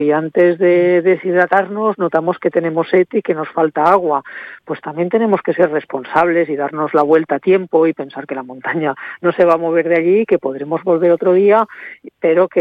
y antes de deshidratarnos notamos que tenemos sed y que nos falta agua, pues también tenemos que ser responsables y darnos la vuelta a tiempo y pensar que la montaña no se va a mover de allí, que podremos volver otro día, pero que